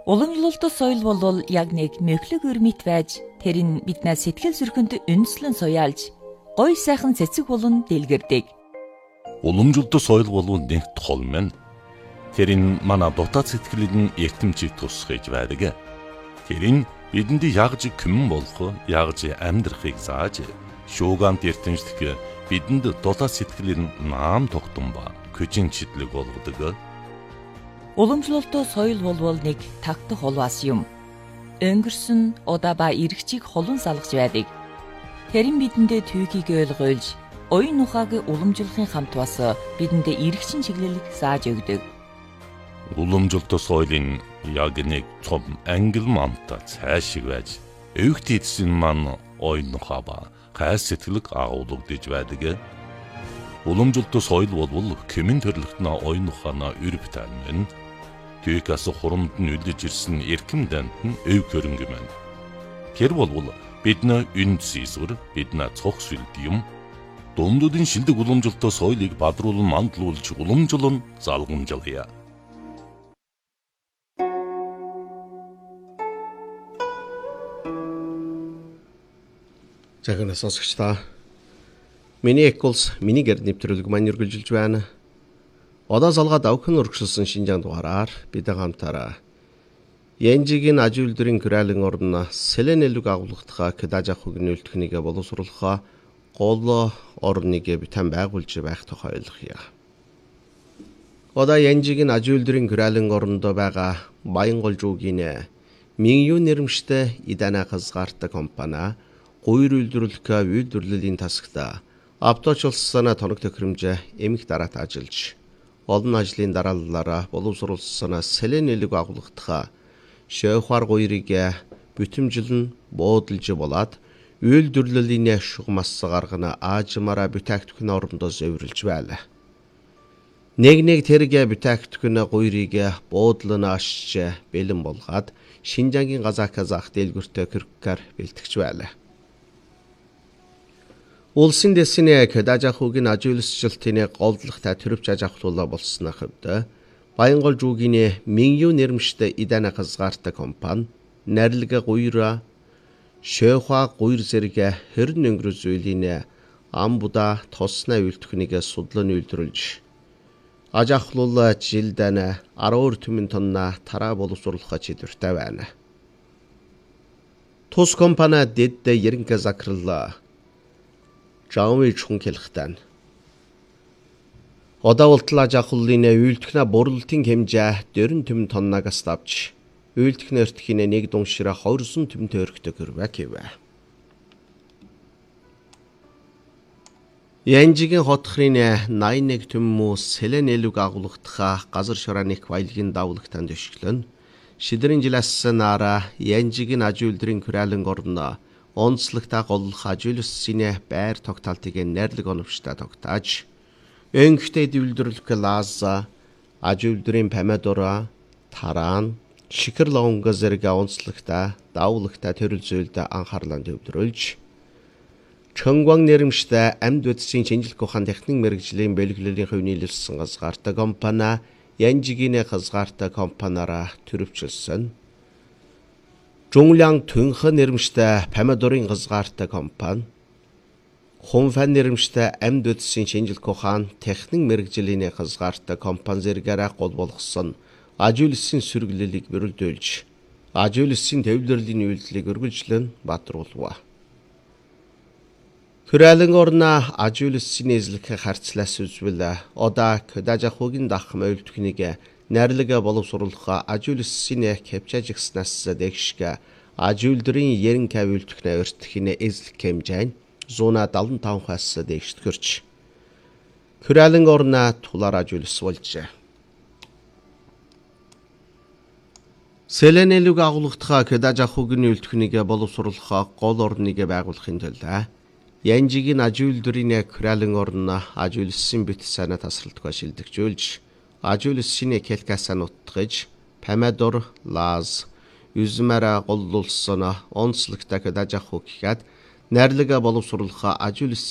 Уламжлалт соёл бол яг нэг мөхлөг өрмөт байж тэр нь биднээс сэтгэл зүрхэнд үндэслэн суяалж гой сайхан цэцэг болон дэлгэрдэг. Уламжлалт соёл бол нэг тол мэн. Тэр нь манай дотоод сэтгэлд эртэмчийг тусгаж байдаг. Тэр нь бидэнд ягж күмэн болох, ягж амьдрахыг зааж, шуугант эртэмжлэх бидэнд дотоод сэтгэлд наам тогтсон ба көжин читлэг болгодог. Уламжлалт соёл бол нэг тагтах холвас юм. Өнгөрсөн удаа ба иргэчийг холон салгаж байдаг. Тэр нь бидэндээ түүхийг ойлгуулж, оюун ухааг уламжлахын хамт бас бидэндээ иргэчин чиглэлийг зааж өгдөг. Уламжлалт соёлын яг нэг том ангил мамта цаашиг байж, өвгт эдсэн маань оюун ухаа ба гай сэтгэлэг агуулгадж байдаг. Уламжлалт соёл бол кэмэн төрлөختнө оюун ухаанаа өрөвтөн мэн. Түүхээс хурамд нь үлдэж ирсэн эрхэм дант нь өв хөрөнгө мэн. Тэр бол бидний үнд зэсвэр, бидний цог сүлд юм. Дундуудын шилдэг уламжлалт соёлыг бадруулан мандлуулж уламжлан залгамжлая. Захын сонсогчдаа миний эколс миний гэр нэвтрүүлэг маань үргэлжилж байна. Одоо залгаад авхан өргөсөлсөн шинжаан дугаараар бид хамтаараа Янжигийн аж үйлдвэрийн гэрэлэн орно Селенэлүг агуулгатха кэдажах хөгийн үйлдэхнийгээ боловсруулахаа гол орныг битэн байгуулж байх тухай ойлгоё. Одоо Янжигийн аж үйлдвэрийн гэрэлэн орондоо байгаа Баянгол жуугийн Минью нэрмжтэй Идана хязгаартай компани гуйр үйлдвэрлэх үйлдвэрлэлийн тасагта авточлсанаа тоног тохиромжээ эмх дараат ажиллаж олон ажлын дарааллаараа боловсруулсан Селенэлүг агуулгатха шойхвар гуйрыг бүтэмжилэн буудалж болоод үйлдвэрлэлийн шугамас гаргана аажмаараа бүтээгдэхүүн орондоо зөвөрлж байлаа. Нэг тэрэг бүтээгдэхүүн гуйрыг буудлан ашиж бэлэн болгоод Шинжангийн Казах дэлгүртээ Кирккаар бэлтгэж байлаа. Улсын дэсний кэдажах хөгийн аж үйлсжилтийн голдлогтой төрөвч аж ахуулаа болсон хэвдэ Баянгол жуугийн Минью нэрмжтэй Идана хязгаартай компани нарилга гуйра шойхва гуйр зэрэг хэрн өнгөрөө зүйлийн амбуда тосноо үйлдэхнийг судлан үйлдвэрлэж аж ахлуул жилдэн 12 түмэн тонна тараа боловсруулах чиглэлтэй байна. Тус компани дэд ерөнхий закрал Жаумын чунхэлхтэн. Одоо ултлаа жахуулын үйлдэхнэ борлолтын хэмжээ 40 түмэн тоннагаас давж үйлдэхнэ өртхийн нэг дуншира 20 түмэнтэй өргөдөг хэрвээ. Янжигийн хотхрын 81 түмэн Селенэлүг агуулгатха газар шорооник баялагын давлагтанд өшгөлөн шидрийн жилээс нара Янжигийн аж үйлдвэрийн гэрэлэн орно онцлогтой голлох аж үйлсийн байр тогтоолтыг найрлаг оновчтой тогтоож өнгөтэй үйлдвэрлэх лаза аж үйлдвэрийн помидор таран шикэр лонго зэрэг онцлогтой давлагтай төрөл зүйлд анхаарлаа төвлөрүүлж Чонгван нэрмжтэй амьд үдсийн шинжилгээ ухаан техник мэргэжлийн бэлгэллийн хувь нийлүүлсэн хязгаартай компани Янжигийн хязгаартай компаниараа төрөвчлсөн. Жунлян Түнхэ нэрмжтэй помидорын хязгаартай компани Хунфан нэрмжтэй амьд үдсийн шинжилгээ ухаан техник мэргэжлийн хязгаартай компани зэрэгээрээ гол болгосон аж үйлсийн сэргэлэлийг бэрүүлдүүлж аж үйлсийн төвлөрлийн үйлдэлийг үргэлжлэн баатруулва. Гэрэлэн орно аж үйлсийн эзлэх харьцлаас үзвэл одоо кэдажах хөгийн дахм үйлдэхнийг найрлага боловсруулах аж үйлсийн кэпчажигснаас дэгшгэ аж үйлдвэрийн ерөнхий үйлдэхнээ өртөхийн эзлэх хэмжээ 175%-аас дэгшдгэрч Гэрэлэн орно тулаар аж үйлс болжээ. Селенэлүг агуулгатха кэдажах хөгийн үйлдэхнийг боловсруулах гол орныг байгуулахын тулд Янжигийн аж үйлдвэрийн Гэрэлэн орно аж үйлсийн бит сайнаа тасралтгүй шилдэгжүүлж аж үйлсийн келкасаа нутгаж помидор лаз üzümээрээ голлуулсан онцлогтой кэдажах хөг гэхэд найрлага боловсруулах аж үйлс